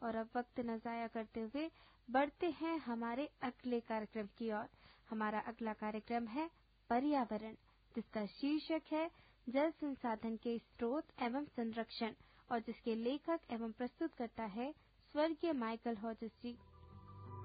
और अब वक्त न जाया करते हुए बढ़ते हैं हमारे अगले कार्यक्रम की ओर। हमारा अगला कार्यक्रम है पर्यावरण, जिसका शीर्षक है जल संसाधन के स्रोत एवं संरक्षण और जिसके लेखक एवं प्रस्तुतकर्ता है स्वर्गीय माइकल हॉजेस जी।